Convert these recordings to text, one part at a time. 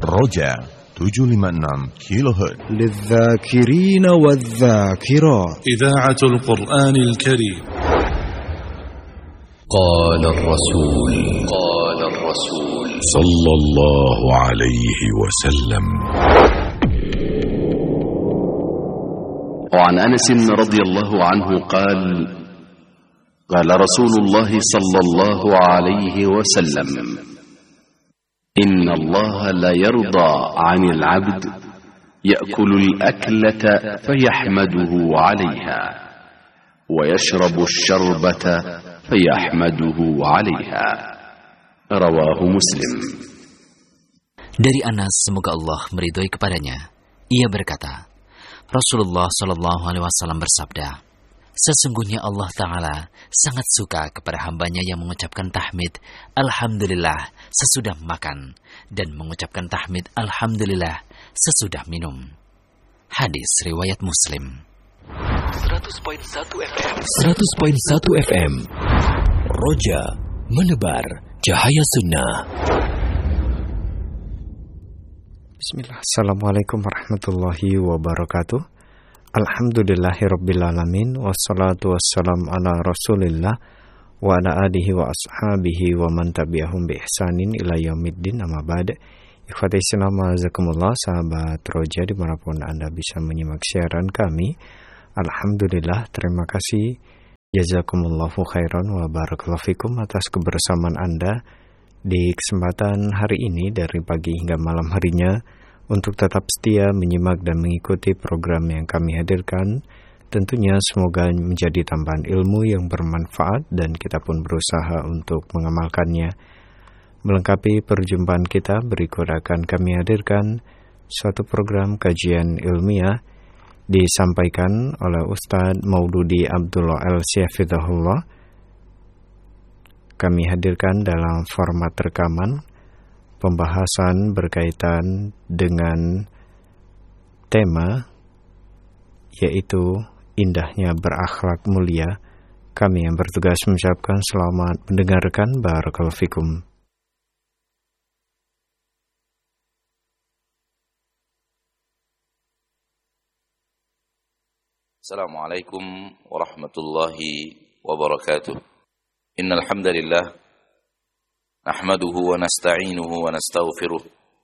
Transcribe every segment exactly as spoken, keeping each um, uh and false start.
Roja tujuh lima enam kilohertz. للذاكرين والذاكرات. إذاعة القرآن الكريم. قال الرسول قال الرسول صلى الله عليه وسلم. وعن أنس رضي الله عنه قال قال رسول الله صلى الله عليه وسلم إن الله لا يرضى عن العبد يأكل الأكلة فيحمده عليها ويشرب الشربة فيحمده عليها رواه مسلم. Dari Anas, semoga Allah meridhoi kepadanya, ia berkata, Rasulullah Shallallahu Alaihi Wasallam bersabda, sesungguhnya Allah Ta'ala sangat suka kepada hambanya yang mengucapkan tahmid Alhamdulillah sesudah makan dan mengucapkan tahmid Alhamdulillah sesudah minum. Hadis riwayat Muslim. seratus koma satu F M seratus koma satu F M Roja menebar cahaya sunnah. Bismillah. Assalamualaikum warahmatullahi wabarakatuh. Alhamdulillahirrabbilalamin. Wassalatu wassalam ala rasulillah wa ala alihi wa ashabihi wa man tabi'ahum bi ihsanin ila yaumiddin, amma ba'd. Ikhwati Islam, azakumullah, sahabat Roja dimanapun Anda bisa menyimak siaran kami. Alhamdulillah, terima kasih. Jazakumullahu khairan wa barakallahu fikum atas kebersamaan Anda di kesempatan hari ini dari pagi hingga malam harinya untuk tetap setia menyimak dan mengikuti program yang kami hadirkan. Tentunya semoga menjadi tambahan ilmu yang bermanfaat dan kita pun berusaha untuk mengamalkannya. Melengkapi perjumpaan kita, berikut akan kami hadirkan suatu program kajian ilmiah disampaikan oleh Ustadz Maududi Abdullah Al-Syafidahullah. Kami hadirkan dalam format rekaman pembahasan berkaitan dengan tema yaitu indahnya berakhlak mulia. Kami yang bertugas mengucapkan selamat mendengarkan. Barakallahu fikum. Assalamualaikum warahmatullahi wabarakatuh. Innal hamdalillah nahmaduhu wa nasta'inuhu wa nastaghfiruh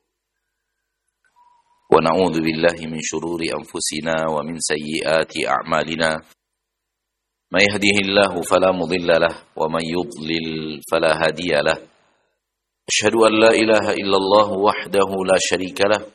wa na'udzu billahi min shururi anfusina wa min sayyiati a'malina. May yahdihillahu fala mudilla lahu wa man yudlil fala hadiya lahu. Asyhadu an la ilaha illallah wahdahu la syarika lahu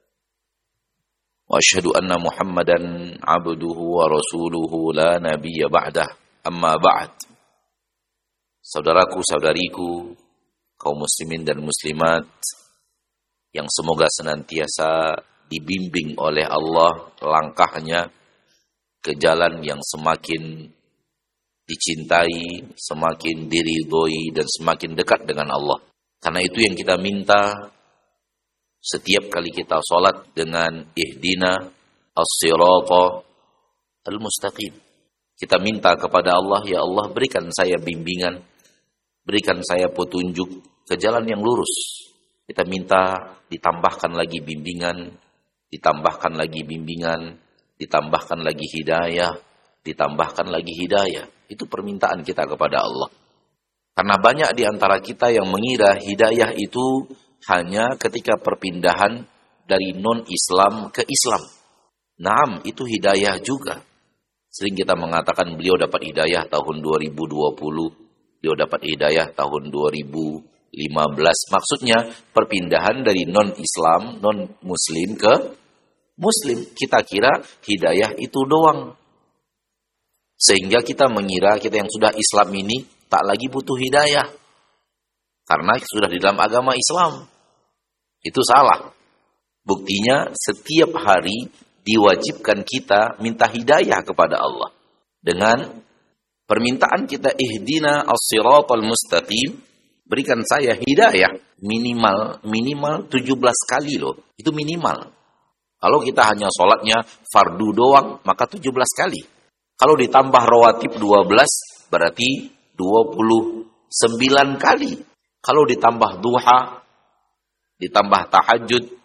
wa asyhadu anna Muhammadan abduhu wa rasuluhu la nabiyya ba'dah. Amma ba'd. Saudaraku, saudariku, kaum muslimin dan muslimat yang semoga senantiasa dibimbing oleh Allah langkahnya ke jalan yang semakin dicintai, semakin diridhoi dan semakin dekat dengan Allah. Karena itu yang kita minta setiap kali kita sholat dengan ihdina as-sirata al-mustaqim. Kita minta kepada Allah, ya Allah berikan saya bimbingan, berikan saya petunjuk ke jalan yang lurus. Kita minta ditambahkan lagi bimbingan, ditambahkan lagi bimbingan, ditambahkan lagi hidayah, ditambahkan lagi hidayah. Itu permintaan kita kepada Allah. Karena banyak di antara kita yang mengira hidayah itu hanya ketika perpindahan dari non-Islam ke Islam. Naam, itu hidayah juga. Sering kita mengatakan beliau dapat hidayah tahun dua ribu dua puluh, beliau dapat hidayah tahun dua ribu lima belas. Maksudnya perpindahan dari non-Islam, non-Muslim ke Muslim. Kita kira hidayah itu doang. Sehingga kita mengira kita yang sudah Islam ini tak lagi butuh hidayah. Karena sudah di dalam agama Islam. Itu salah. Buktinya setiap hari diwajibkan kita minta hidayah kepada Allah. Dengan permintaan kita ihdina as-siratal mustaqim, berikan saya hidayah minimal minimal tujuh belas kali loh. Itu minimal. Kalau kita hanya sholatnya fardu doang, maka tujuh belas kali. Kalau ditambah rawatib dua belas, berarti dua puluh sembilan kali. Kalau ditambah duha, ditambah tahajud,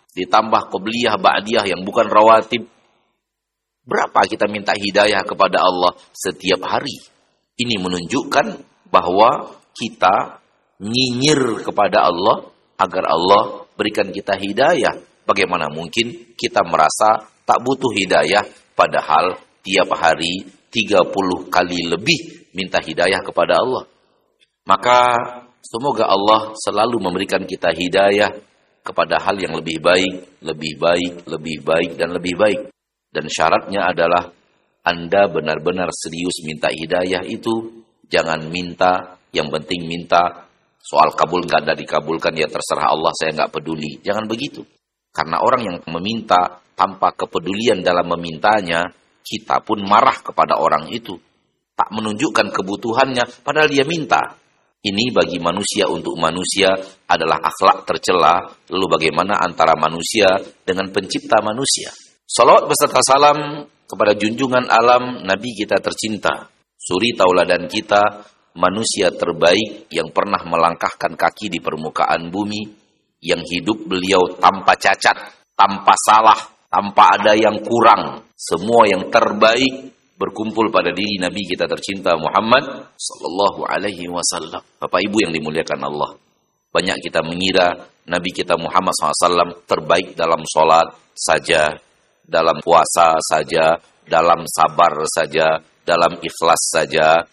ditambah qobliyah, ba'diyah yang bukan rawatib. Berapa kita minta hidayah kepada Allah setiap hari? Ini menunjukkan bahwa kita nyinyir kepada Allah agar Allah berikan kita hidayah. Bagaimana mungkin kita merasa tak butuh hidayah, padahal tiap hari tiga puluh kali lebih minta hidayah kepada Allah. Maka semoga Allah selalu memberikan kita hidayah kepada hal yang lebih baik, lebih baik, lebih baik, dan lebih baik. Dan syaratnya adalah Anda benar-benar serius minta hidayah itu. Jangan minta, yang penting minta. Soal kabul nggak ada dikabulkan, ya terserah Allah, saya nggak peduli. Jangan begitu. Karena orang yang meminta tanpa kepedulian dalam memintanya, kita pun marah kepada orang itu. Tak menunjukkan kebutuhannya, padahal dia minta. Ini bagi manusia untuk manusia adalah akhlak tercela. Lalu bagaimana antara manusia dengan pencipta manusia? Salawat beserta salam kepada junjungan alam Nabi kita tercinta, suri tauladan kita, manusia terbaik yang pernah melangkahkan kaki di permukaan bumi, yang hidup beliau tanpa cacat, tanpa salah, tanpa ada yang kurang. Semua yang terbaik berkumpul pada diri Nabi kita tercinta Muhammad sallallahu alaihi wasallam. Bapak Ibu yang dimuliakan Allah, banyak kita mengira Nabi kita Muhammad sallallahu alaihi wasallam terbaik dalam sholat saja, dalam puasa saja, dalam sabar saja, dalam ikhlas saja,